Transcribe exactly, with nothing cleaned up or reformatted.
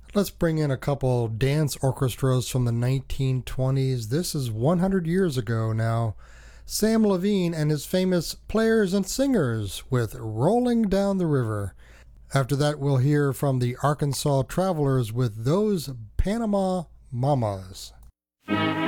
Let's bring in a couple dance orchestras from the nineteen twenties. This is one hundred years ago now. Sam Levine and his famous Players and Singers with Rolling Down the River. After that, we'll hear from the Arkansas Travelers with Those Panama Mamas.